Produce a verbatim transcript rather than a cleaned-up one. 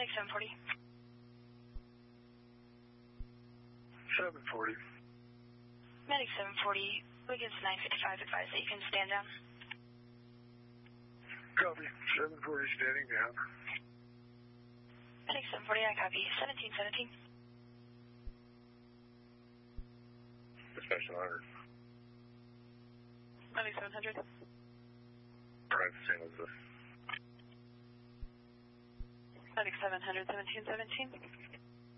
Medic seven forty. seven forty. Medic seven forty, Wiggins nine fifty-five, advise that you can stand down. Copy. seven forty standing down. Medic seven forty, I copy. seventeen seventeen. Dispatch one hundred. Medic seven hundred. Private Saint Elizabeth. Medic seven hundred, seventeen seventeen.